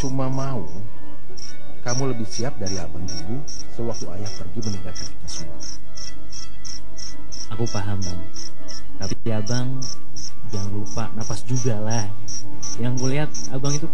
cuma mau kamu lebih siap dari abang dulu sewaktu ayah pergi meninggalkan kita semua. Aku paham bang, tapi abang jangan lupa napas juga lah. Yang kulihat abang itu